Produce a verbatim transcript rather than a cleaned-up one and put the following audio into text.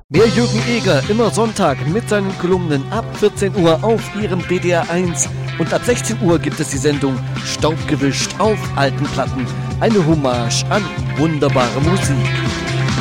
Der Jürgen Eger, immer Sonntag mit seinen Kolumnen ab vierzehn Uhr auf Ihrem B D R eins. Und ab sechzehn Uhr gibt es die Sendung Staubgewischt auf alten Platten. Eine Hommage an wunderbare Musik.